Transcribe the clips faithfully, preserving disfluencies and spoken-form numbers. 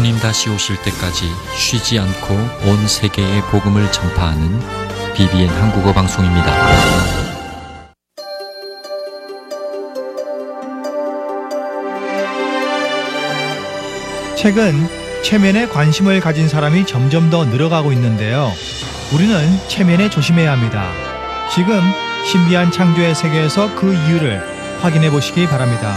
주님 다시 오실 때까지 쉬지 않고 온 세계에 복음을 전파하는 비비엔 한국어 방송입니다. 최근 체면에 관심을 가진 사람이 점점 더 늘어가고 있는데요. 우리는 체면에 조심해야 합니다. 지금 신비한 창조의 세계에서 그 이유를 확인해 보시기 바랍니다.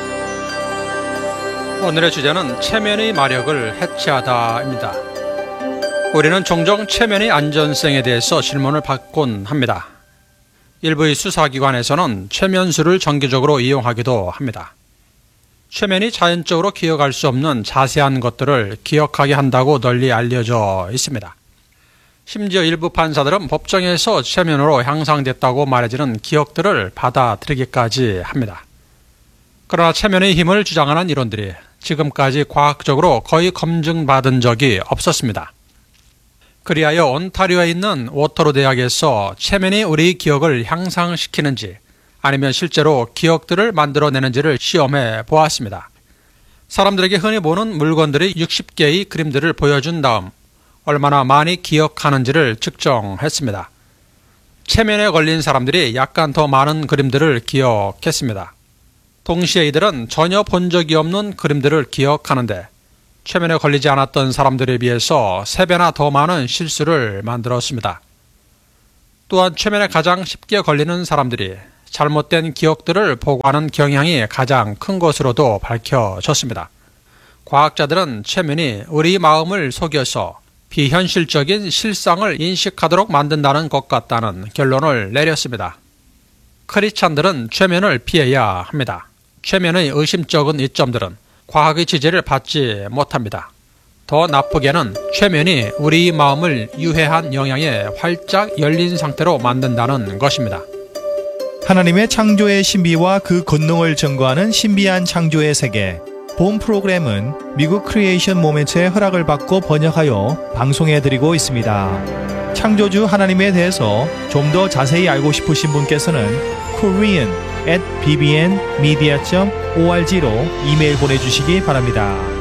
오늘의 주제는 체면의 마력을 해체하다입니다. 우리는 종종 체면의 안전성에 대해서 질문을 받곤 합니다. 일부의 수사기관에서는 체면술을 정기적으로 이용하기도 합니다. 체면이 자연적으로 기억할 수 없는 자세한 것들을 기억하게 한다고 널리 알려져 있습니다. 심지어 일부 판사들은 법정에서 체면으로 향상됐다고 말해지는 기억들을 받아들이기까지 합니다. 그러나 체면의 힘을 주장하는 이론들이 지금까지 과학적으로 거의 검증받은 적이 없었습니다. 그리하여 온타리오에 있는 워터로 대학에서 체면이 우리 기억을 향상시키는지 아니면 실제로 기억들을 만들어내는지를 시험해 보았습니다. 사람들에게 흔히 보는 물건들의 육십 개의 그림들을 보여준 다음 얼마나 많이 기억하는지를 측정했습니다. 체면에 걸린 사람들이 약간 더 많은 그림들을 기억했습니다. 동시에 이들은 전혀 본 적이 없는 그림들을 기억하는데 체면에 걸리지 않았던 사람들에 비해서 세 배나 더 많은 실수를 만들었습니다. 또한 체면에 가장 쉽게 걸리는 사람들이 잘못된 기억들을 보고하는 경향이 가장 큰 것으로도 밝혀졌습니다. 과학자들은 체면이 우리 마음을 속여서 비현실적인 실상을 인식하도록 만든다는 것 같다는 결론을 내렸습니다. 크리스찬들은 체면을 피해야 합니다. 체면의 의심적인 이점들은 과학의 지지를 받지 못합니다. 더 나쁘게는 체면이 우리 마음을 유해한 영향에 활짝 열린 상태로 만든다는 것입니다. 하나님의 창조의 신비와 그 권능을 증거하는 신비한 창조의 세계. 본 프로그램은 미국 크리에이션 모멘트의 허락을 받고 번역하여 방송해드리고 있습니다. 창조주 하나님에 대해서 좀 더 자세히 알고 싶으신 분께서는 korean at 비비엔 미디어 닷 오알지로 이메일 보내주시기 바랍니다.